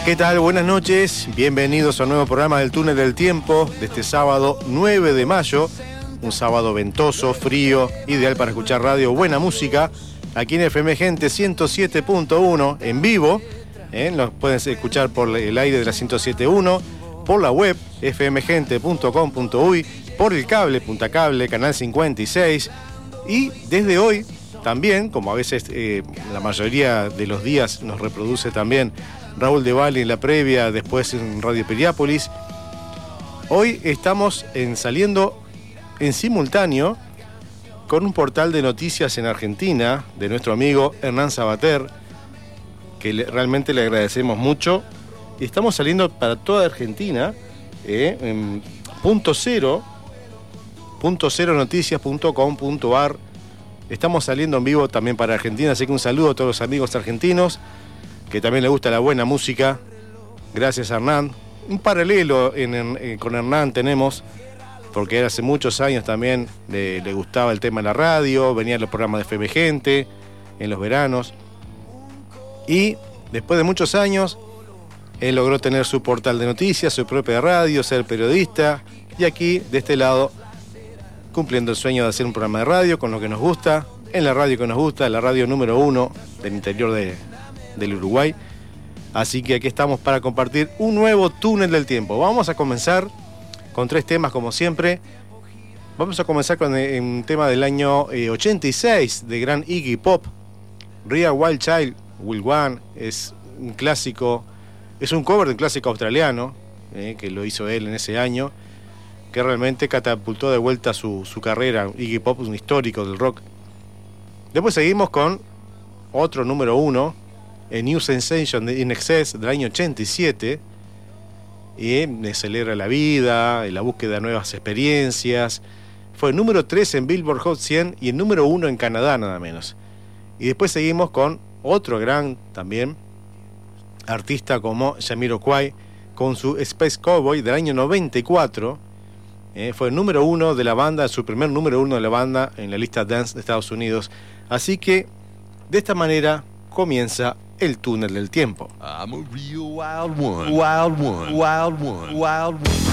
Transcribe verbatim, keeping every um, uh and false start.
¿Qué tal? Buenas noches, bienvenidos a un nuevo programa del Túnel del Tiempo de este sábado nueve de mayo, un sábado ventoso, frío, ideal para escuchar radio, buena música, aquí en F M Gente ciento siete punto uno en vivo, ¿eh? Nos pueden escuchar por el aire de la ciento siete punto uno, por la web f m gente punto com punto u y, por el cable, Punta Cable, canal cincuenta y seis, y desde hoy también, como a veces eh, la mayoría de los días nos reproduce también Raúl de Valle en la previa, después en Radio Piriápolis. Hoy estamos en, saliendo en simultáneo con un portal de noticias en Argentina de nuestro amigo Hernán Sabater, que le, realmente le agradecemos mucho. Y estamos saliendo para toda Argentina, eh, en punto cero, punto cero noticias punto com punto a r. Estamos saliendo en vivo también para Argentina, así que un saludo a todos los amigos argentinos que también le gusta la buena música. Gracias a Hernán. Un paralelo en, en, con Hernán tenemos, porque hace muchos años también le, le gustaba el tema de la radio, venía a los programas de F M Gente en los veranos. Y después de muchos años, él logró tener su portal de noticias, su propia radio, ser periodista. Y aquí, de este lado, cumpliendo el sueño de hacer un programa de radio con lo que nos gusta, en la radio que nos gusta, la radio número uno del interior de del Uruguay. Así que aquí estamos para compartir un nuevo túnel del tiempo. Vamos a comenzar con tres temas como siempre. Vamos a comenzar con un tema del año eh, ochenta y seis de gran Iggy Pop, Real Wild Child Will One. Es un clásico, es un cover de un clásico australiano eh, que lo hizo él en ese año, que realmente catapultó de vuelta su, su carrera. Iggy Pop es un histórico del rock. Después seguimos con otro número uno, A New Sensation de In Excess del año ochenta y siete, y me celebra la vida, la búsqueda de nuevas experiencias. Fue el número tres en Billboard Hot cien y el número uno en Canadá, nada menos. Y después seguimos con otro gran también artista como Jamiroquai, con su Space Cowboy del año noventa y cuatro. Eh, fue el número uno de la banda, su primer número uno de la banda en la lista Dance de Estados Unidos. Así que de esta manera comienza el túnel del tiempo. I'm a real wild one, wild one, wild one, wild one.